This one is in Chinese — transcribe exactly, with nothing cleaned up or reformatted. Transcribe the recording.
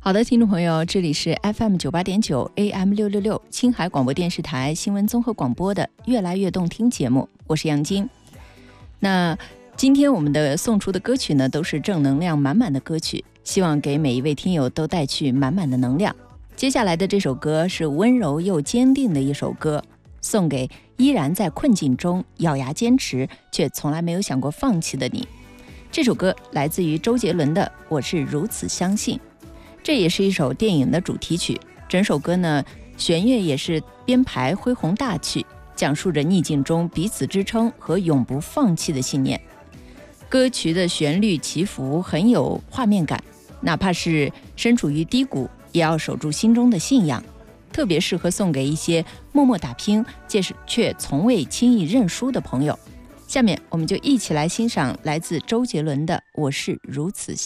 好的，听众朋友，这里是 F M 九八点九 A M 六六六青海广播电视台新闻综合广播的越来越动听节目，我是杨晶。那今天我们的送出的歌曲呢，都是正能量满满的歌曲，希望给每一位听友都带去满满的能量。接下来的这首歌是温柔又坚定的一首歌，送给依然在困境中咬牙坚持却从来没有想过放弃的你。这首歌来自于周杰伦的《我是如此相信》，这也是一首电影的主题曲。整首歌呢，弦乐也是编排恢宏大气，讲述着逆境中彼此支撑和永不放弃的信念。歌曲的旋律起伏很有画面感，哪怕是身处于低谷，也要守住心中的信仰，特别适合送给一些默默打拼却从未轻易认输的朋友。下面我们就一起来欣赏来自周杰伦的《我是如此